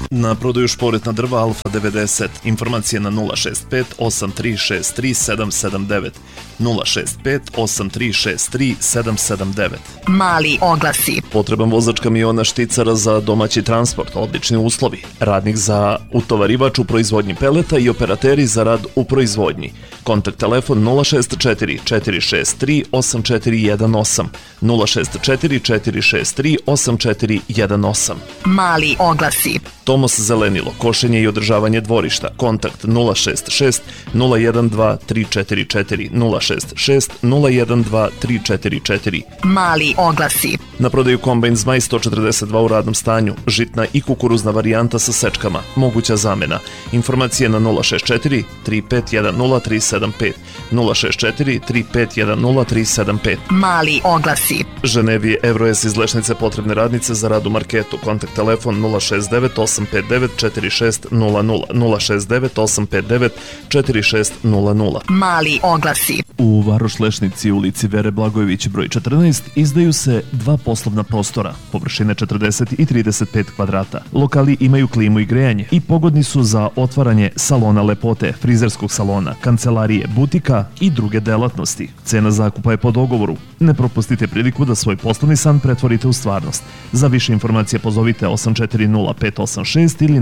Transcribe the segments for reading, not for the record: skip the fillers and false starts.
Na prodaju šporetna drva Alfa 90. Informacije na 065 8363 779. 065 8363 779. Mali oglasi. Potreban vozač kamiona Šticara za domaći transport, odlični uslovi. Radnik za utovarivač u proizvodnji peleta i operateri za rad u proizvodnji. Kontakt telefon 064 463 8418. 064 463 8418. Mali oglasi. Tomos Zelenilo, košenje i održavanje dvorišta. Kontakt 066 012 344 066 012 344. Mali oglasi. Na prodaju kombajn Zmaj 142 u radnom stanju, žitna i kukuruzna varijanta sa sečkama, moguća zamena. Informacije na 064 3510 375. 064 3510 375. Mali oglasi. Ženevi Evroes iz Lešnice potrebne radnice za rad u marketu. Kontakt telefon 069 859 4600 069 859 4600. Mali oglasi. U Varoš Lešnici, ulici Vere Blagojević broj 14, izdaju se dva poslovna prostora, površine 40 i 35 kvadrata. Lokali imaju klimu i grejanje i pogodni su za otvaranje salona lepote, frizerskog salona, kancelarije, butika i druge delatnosti. Cena zakupa je po dogovoru. Ne propustite priliku da svoj poslovni san pretvorite u stvarnost. Za više informacije pozovite 840586 ili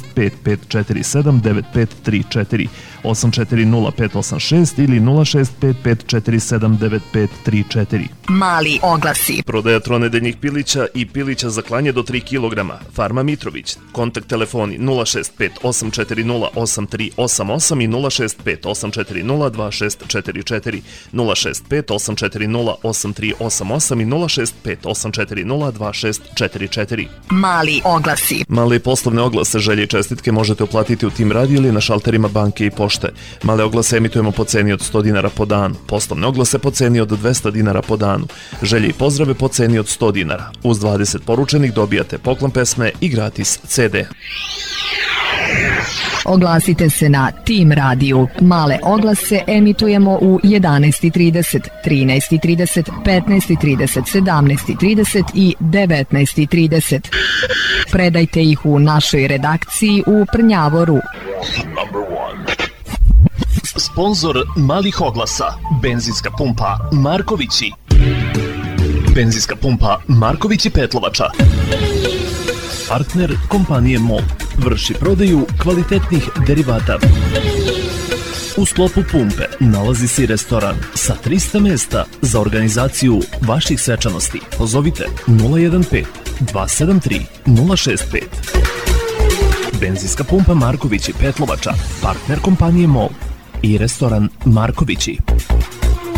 06554795534, 840586 ili 06554795534. Mali oglasi. Prodaja tronedeljnih pilića i pilića za klanje do 3 kg. Farma Mitrović. Kontakt telefoni 065 840 8388 i 065 840 2644, 065 840 8388 i 065 840 2644. Mali oglasi. Male poslovne oglase, želje i čestitke možete uplatiti u Tim Radio ili na šalterima banke i pošte. Male oglase emitujemo po ceni od 100 dinara po danu, poslovne oglase po ceni od 200 dinara po danu, želje i pozdrave po ceni od 100 dinara. Uz 20 poručenih dobijate poklon pesme i gratis CD. Oglasite se na Tim radiju. Male oglase emitujemo u 11:30, 13:30, 15:30, 17:30 i 19:30. Predajte ih u našoj redakciji u Prnjavoru. Sponzor malih oglasa, benzinska pumpa Markovići. Benzinska pumpa Markovići Petlovača. Partner kompanije MOL. Vrši prodaju kvalitetnih derivata. U sklopu pumpe nalazi se i restoran sa 300 mesta za organizaciju vaših svečanosti. Pozovite 015 273 065. Benzinska pumpa Markovići Petlovača, partner kompanije MOL i restoran Markovići.